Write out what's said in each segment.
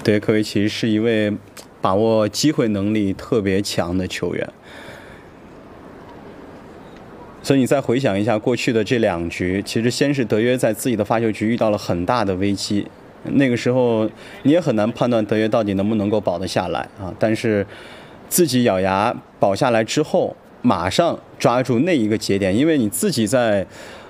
德约科维奇是一位把握机会能力特别强的球员。所以你再回想一下过去的这2局，其实先是德约在自己的发球局遇到了很大的危机，那个时候你也很难判断德约到底能不能够保得下来啊。但是自己咬牙保下来之后，马上抓住那一个节点，因为你自己在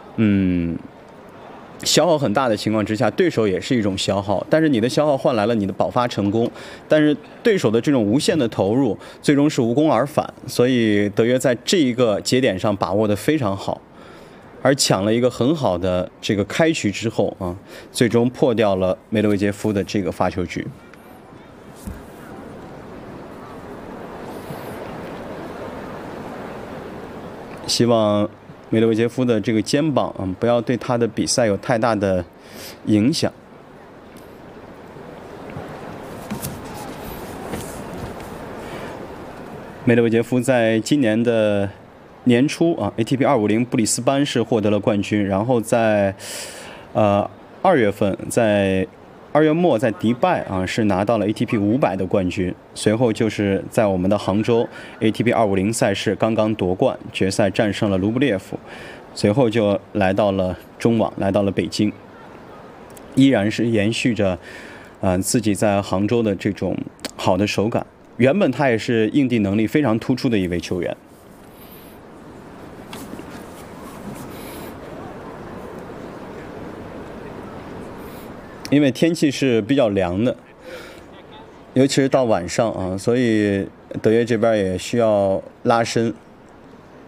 消耗很大的情况之下，对手也是一种消耗，但是你的消耗换来了你的保发成功，但是对手的这种无限的投入最终是无功而返，所以德约在这一个节点上把握得非常好，而抢了一个很好的这个开局之后啊，最终破掉了梅德韦杰夫的这个发球局。希望梅德韦杰夫的这个肩膀不要对他的比赛有太大的影响。梅德韦杰夫在今年的年初ATP 250布里斯班是获得了冠军，然后在2月份在2月末在迪拜是拿到了 ATP 500的冠军，随后就是在我们的杭州 ATP 250赛事刚刚夺冠，决赛战胜了卢布列夫，随后就来到了中网，来到了北京，依然是延续着自己在杭州的这种好的手感。原本他也是硬地能力非常突出的一位球员。因为天气是比较凉的，尤其是到晚上所以德约这边也需要拉伸